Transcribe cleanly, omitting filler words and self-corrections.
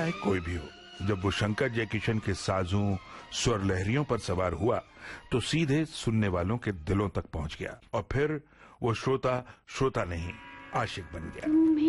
चाहे कोई भी हो, जब वो शंकर जयकिशन के साजों स्वर लहरियों पर सवार हुआ तो सीधे सुनने वालों के दिलों तक पहुंच गया और फिर वो श्रोता नहीं, आशिक बन गया।